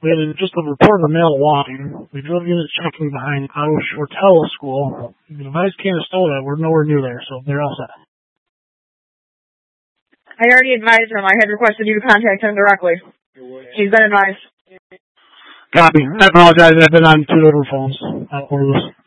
We had just a report of a male walking. We drove units checking behind Ottawa Shortella School. The advised Canastota, we're nowhere near there, so they're all set. I already advised him. I had requested you to contact him directly. He's been advised. Copy. I apologize. I've been on two different phones.